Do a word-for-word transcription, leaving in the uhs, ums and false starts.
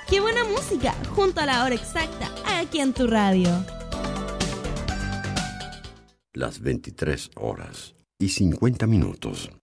¡Qué buena música! Junto a la hora exacta, aquí en tu radio. Las veintitrés horas y cincuenta minutos.